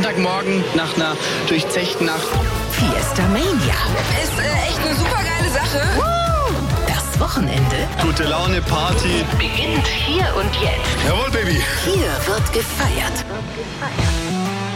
Sonntagmorgen nach einer durchzechten Nacht. Fiesta Mania. Ist echt eine super geile Sache. Das Wochenende Gute Laune, Party. beginnt hier und jetzt. Jawohl, Baby. Hier wird gefeiert.